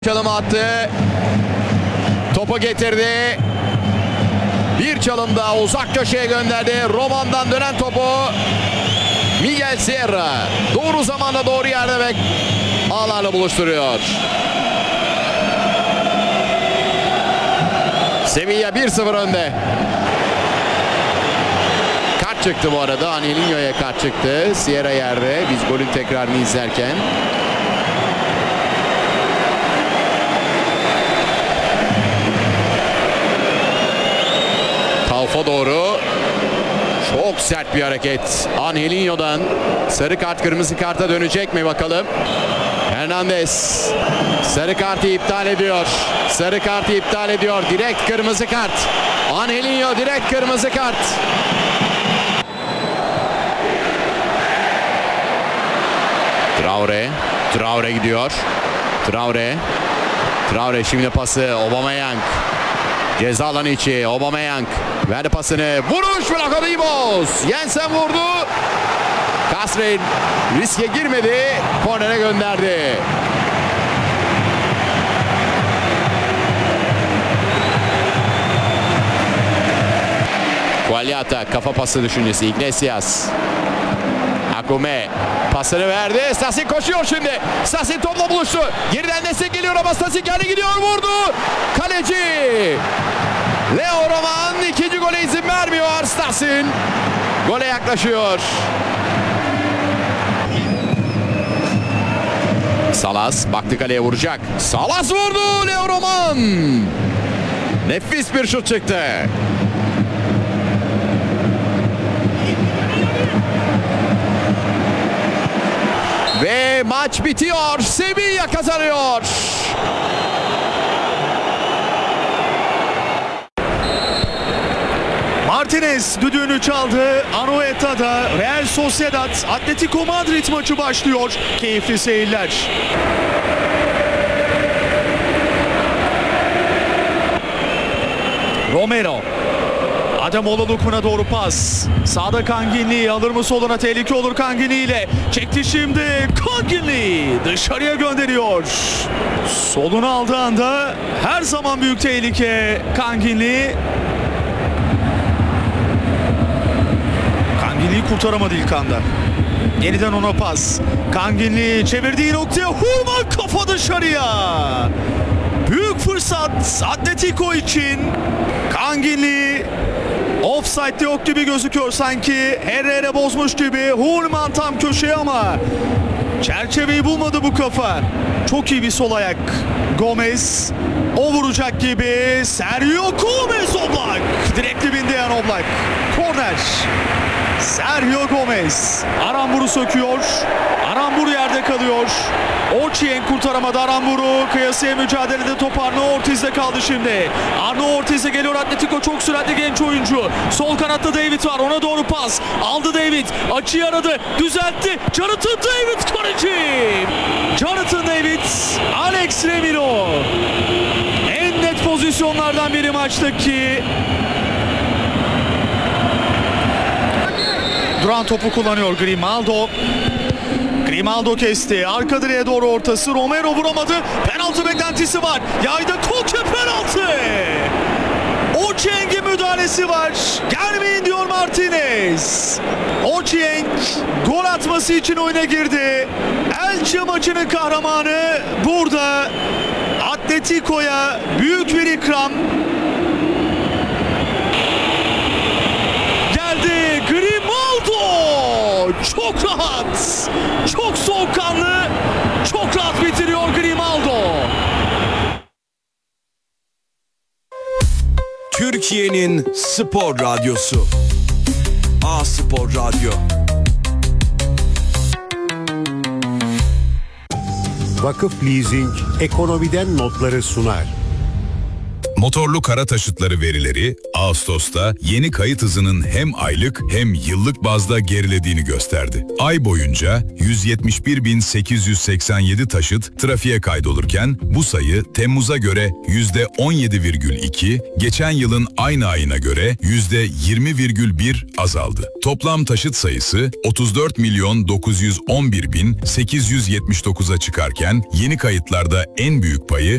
Çalım attı. Topu getirdi. Bir çalım daha uzak köşeye gönderdi. Roman'dan dönen topu Miguel Sierra doğru zamanda doğru yerde ve ağlarla buluşturuyor. Sevilla 1-0 önde. Kart çıktı bu arada. Angelinho'ya kart çıktı. Sierra yerde. Biz golün tekrarını izlerken. Taufa doğru. Çok sert bir hareket. Angelinho'dan sarı kart kırmızı karta dönecek mi bakalım. Hernandez sarı kartı iptal ediyor. Sarı kartı iptal ediyor. Direkt kırmızı kart. Angelinho direkt kırmızı kart. Traore gidiyor. Traore şimdi pası Aubameyang. Ceza alanı içi Aubameyang verdi pasını. Vuruş Vlachodimos. Jensen vurdu. Kasrein riske girmedi. Kornere gönderdi. Quagliata kafa pası düşüncesi. Iglesias. Akume pasını verdi. Stasin koşuyor şimdi. Stasin topla buluştu. Geriden destek geliyor ama Stasin kendi gidiyor. Vurdu. Kaleci Leo Roman ikinci gole izin vermiyor. Stasin gole yaklaşıyor. Salas baktı kaleye vuracak. Salas vurdu. Leo Roman. Nefis bir şut çıktı. Ve maç bitiyor. Sevilla kazanıyor. Martinez düdüğünü çaldı. Anoeta'da Real Sociedad Atletico Madrid maçı başlıyor. Keyifli seyirler. Romero. Ademola Lukman'a doğru pas. Sağda Kanginli alır mı soluna, tehlike olur Kanginli ile. Çekti şimdi Kanginli dışarıya gönderiyor. Solunu aldığı anda her zaman büyük tehlike Kanginli. Kanginli'yi kurtaramadı ilk anda. Yeniden ona pas. Kanginli çevirdiği noktaya Hulman kafa dışarıya. Büyük fırsat Atletico için. Kanginli offside'de yok gibi gözüküyor sanki. Herrera bozmuş gibi. Hulman tam köşeye ama çerçeveyi bulmadı bu kafa. Çok iyi bir sol ayak. Gomez o vuracak gibi. Sergio Gomez Oblak. Direkt dibinde yan Oblak. Korner. Sergio Gomez. Arambur'u söküyor. Arambur yerde kalıyor. Oçien kurtaramadı Arambur'u. Kıyasıya mücadelede top Arno Ortiz'de kaldı şimdi. Arno Ortiz'e geliyor Atletico, çok süratli genç oyuncu. Sol kanatta David var, ona doğru pas. Aldı David, açıyı aradı, düzeltti. Jonathan David kaleci. Jonathan David, Alex Remiro. En net pozisyonlardan biri maçtaki. Duran topu kullanıyor Grimaldo. Grimaldo kesti. Arka direğe doğru ortası. Romero vuramadı. Penaltı beklentisi var. Yayda Koke penaltı. Oçieng'in müdahalesi var. Gelmeyin diyor Martinez. Oçieng gol atması için oyuna girdi. Elche maçının kahramanı burada. Atletico'ya büyük bir ikram. Geldi Grimaldo. Çok rahat. Çok soğukkanlı. Çok rahat bitiriyor Grimaldo. Türkiye'nin spor radyosu. A-Spor Radyo. Vakıf Leasing ekonomiden notları sunar. Motorlu kara taşıtları verileri Ağustos'ta yeni kayıt hızının hem aylık hem yıllık bazda gerilediğini gösterdi. Ay boyunca 171.887 taşıt trafiğe kaydolurken bu sayı Temmuz'a göre %17,2, geçen yılın aynı ayına göre %20,1 azaldı. Toplam taşıt sayısı 34.911.879'a çıkarken yeni kayıtlarda en büyük payı